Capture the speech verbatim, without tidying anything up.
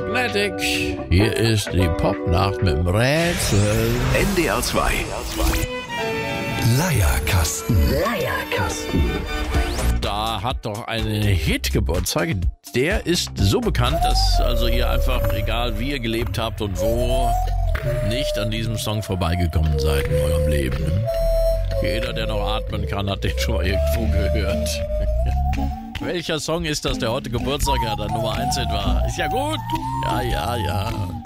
Magnetic. Hier ist die Popnacht mit dem Rätsel. N D R zwei. Leierkasten. Leierkasten. Da hat doch eine Hit Geburtstag. Der ist so bekannt, dass also ihr einfach, egal wie ihr gelebt habt und wo, nicht an diesem Song vorbeigekommen seid in eurem Leben. Jeder, der noch atmen kann, hat den schon mal irgendwo gehört. Welcher Song ist das, der heute Geburtstag hat, der Nummer eins war? Ist ja gut. Ja, ja, ja.